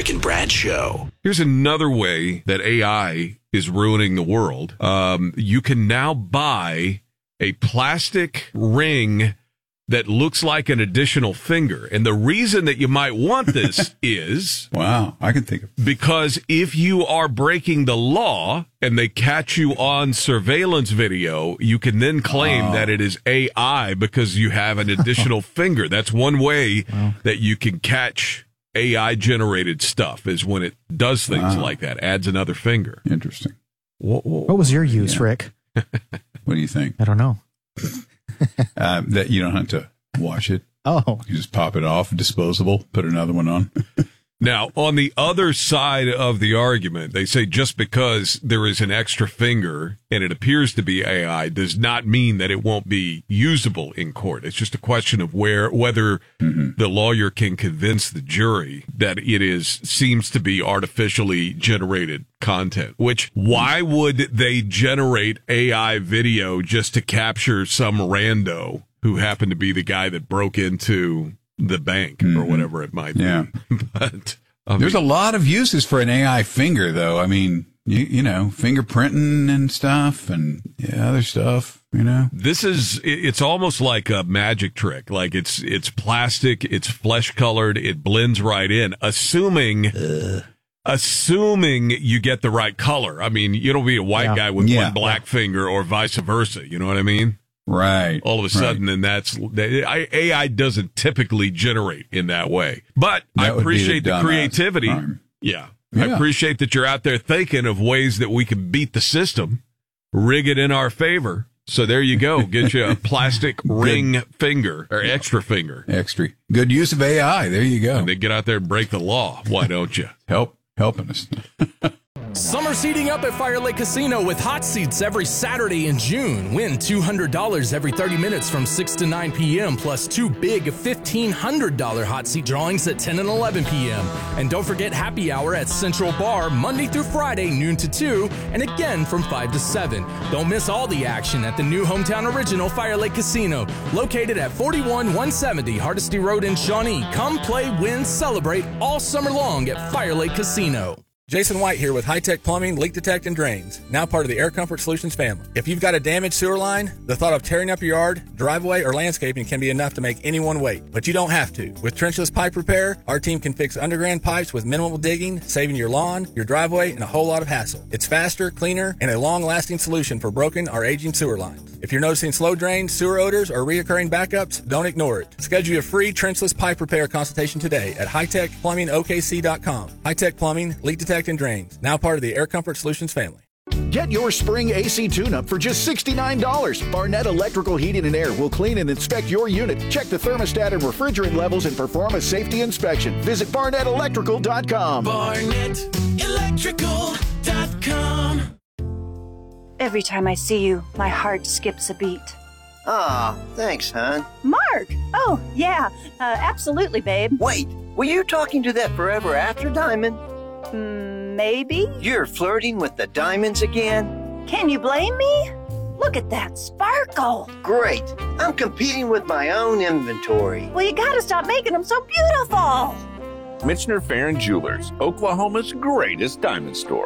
Rick and Brad Show. Here's another way that AI is ruining the world. You can now buy a plastic ring that looks like an additional finger. And the reason that you might want this is... Wow, I can think of... Because if you are breaking the law and they catch you on surveillance video, you can then claim that it is AI because you have an additional finger. That's one way that you can catch AI-generated stuff, is when it does things like that, adds another finger. Interesting. What was your use, Rick? What do you think? I don't know. That you don't have to wash it. Oh. You just pop it off, disposable, put another one on. Now, on the other side of the argument, they say just because there is an extra finger and it appears to be AI does not mean that it won't be usable in court. It's just a question of whether the lawyer can convince the jury that it seems to be artificially generated content. Which, why would they generate AI video just to capture some rando who happened to be the guy that broke into the bank or whatever it might be? But there's a lot of uses for an AI finger, though. I mean, you know, fingerprinting and stuff and other stuff, you know. It's almost like a magic trick. Like it's plastic, it's flesh colored, it blends right in, assuming you get the right color. I mean, you don't be a white guy with one black finger or vice versa. You know what I mean? Right. All of a sudden, and AI doesn't typically generate in that way. But I appreciate the creativity. I appreciate that you're out there thinking of ways that we can beat the system, rig it in our favor. So there you go. Get you a plastic ring finger or extra finger. Extra. Good use of AI. There you go. And then get out there and break the law. Why don't you? Helping us. Summer's heating up at Fire Lake Casino with hot seats every Saturday in June. Win $200 every 30 minutes from 6 to 9 p.m. plus two big $1,500 hot seat drawings at 10 and 11 p.m. And don't forget happy hour at Central Bar Monday through Friday, noon to 2, and again from 5 to 7. Don't miss all the action at the new hometown original Fire Lake Casino, located at 41170 Hardesty Road in Shawnee. Come play, win, celebrate all summer long at Fire Lake Casino. Jason White here with High Tech Plumbing, Leak Detect, and Drains, now part of the Air Comfort Solutions family. If you've got a damaged sewer line, the thought of tearing up your yard, driveway, or landscaping can be enough to make anyone wait. But you don't have to. With trenchless pipe repair, our team can fix underground pipes with minimal digging, saving your lawn, your driveway, and a whole lot of hassle. It's faster, cleaner, and a long-lasting solution for broken or aging sewer lines. If you're noticing slow drains, sewer odors, or reoccurring backups, don't ignore it. Schedule your free trenchless pipe repair consultation today at hightechplumbingokc.com. High Tech Plumbing, Leak Detect, and Drains, now part of the Air Comfort Solutions family. Get your spring AC tune-up for just $69. Barnett Electrical Heating and Air will clean and inspect your unit, check the thermostat and refrigerant levels, and perform a safety inspection. Visit BarnettElectrical.com. BarnettElectrical.com. Every time I see you, my heart skips a beat. Aw, thanks, hon. Mark! Oh, yeah, absolutely, babe. Wait, were you talking to that forever after diamond? Maybe? You're flirting with the diamonds again? Can you blame me? Look at that sparkle. Great. I'm competing with my own inventory. Well, you gotta stop making them so beautiful. Michener Farron Jewelers, Oklahoma's greatest diamond store.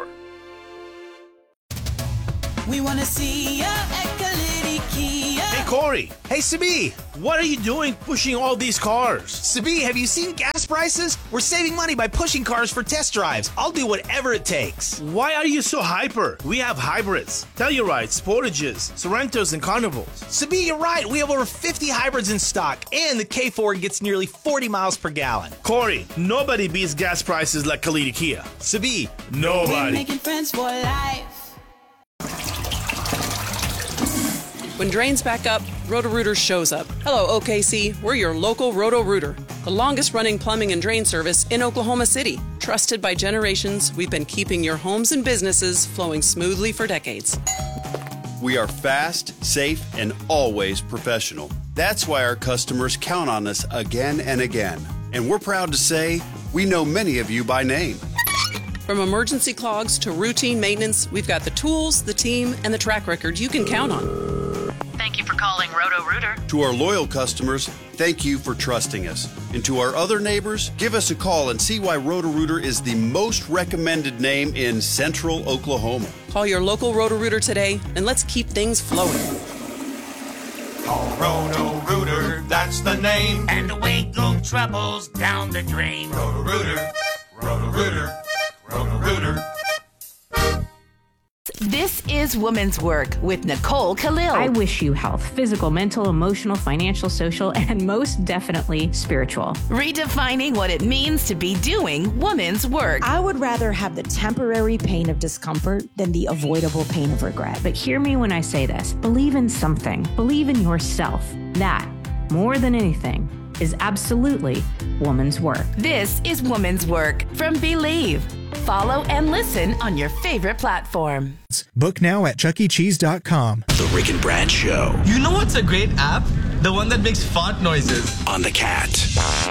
We want to see ya at Kalidi Kia. Hey, Corey. Hey, Sabi. What are you doing pushing all these cars? Sabi, have you seen gas prices? We're saving money by pushing cars for test drives. I'll do whatever it takes. Why are you so hyper? We have hybrids, Tellurides, Sportages, Sorrentos, and Carnivals. Sabi, you're right. We have over 50 hybrids in stock, and the K4 gets nearly 40 miles per gallon. Corey, nobody beats gas prices like Kalidi Kia. Sabi, nobody. We're making friends for life. When drains back up, Roto-Rooter shows up. Hello, OKC. We're your local Roto-Rooter, the longest-running plumbing and drain service in Oklahoma City. Trusted by generations, we've been keeping your homes and businesses flowing smoothly for decades. We are fast, safe, and always professional. That's why our customers count on us again and again. And we're proud to say we know many of you by name. From emergency clogs to routine maintenance, we've got the tools, the team, and the track record you can count on. Thank you for calling Roto-Rooter. To our loyal customers, thank you for trusting us. And to our other neighbors, give us a call and see why Roto-Rooter is the most recommended name in Central Oklahoma. Call your local Roto-Rooter today, and let's keep things flowing. Call Roto-Rooter, that's the name. And away go troubles down the drain. Roto-Rooter, Roto-Rooter, Roto-Rooter. This is Woman's Work with Nicole Khalil. I wish you health, physical, mental, emotional, financial, social, and most definitely spiritual. Redefining what it means to be doing woman's work. I would rather have the temporary pain of discomfort than the avoidable pain of regret. But hear me when I say this. Believe in something. Believe in yourself. That, more than anything, is absolutely woman's work. This is Woman's Work from Believe. Follow and listen on your favorite platform. Book now at chuckycheese.com. The Rick and Brad Show. You know what's a great app? The one that makes fart noises. On the Cat.